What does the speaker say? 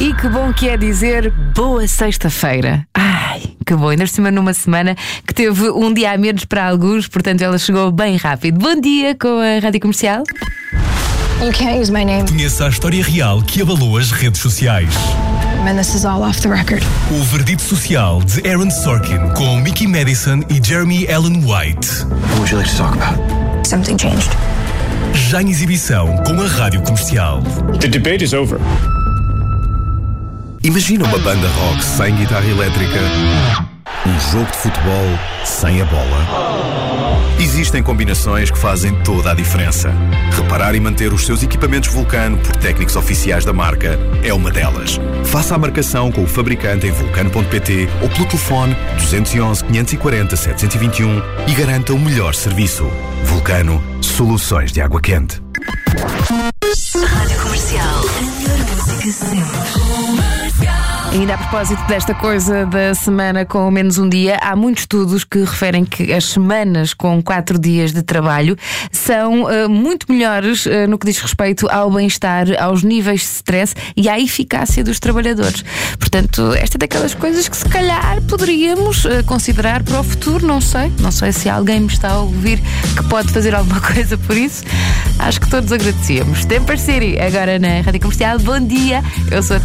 E que bom que é dizer boa sexta-feira. Ai, que bom, ainda por cima numa semana que teve um dia a menos para alguns, portanto ela chegou bem rápido. Bom dia com a Rádio Comercial. You can't use my name. Conheça a história real que abalou as redes sociais. And this is all off the record. O Verdito Social de Aaron Sorkin com Mickey Madison e Jeremy Allen White. What would you like to talk about? Something changed. Já em exibição com a Rádio Comercial. The debate is over. Imagina uma banda rock sem guitarra elétrica, um jogo de futebol sem a bola. Existem combinações que fazem toda a diferença. Reparar e manter os seus equipamentos Vulcano por técnicos oficiais da marca é uma delas. Faça a marcação com o fabricante em vulcano.pt ou pelo telefone 211 540 721 e garanta o melhor serviço. Vulcano, soluções de água quente. Rádio Comercial. A melhor música sempre. Ainda a propósito desta coisa da semana com menos um dia, há muitos estudos que referem que as semanas com 4 dias de trabalho são muito melhores no que diz respeito ao bem-estar, aos níveis de stress e à eficácia dos trabalhadores. Portanto, esta é daquelas coisas que se calhar poderíamos considerar para o futuro, não sei se alguém me está a ouvir que pode fazer alguma coisa por isso. Acho que todos agradecíamos. Temper City, agora na Rádio Comercial. Bom dia, eu sou a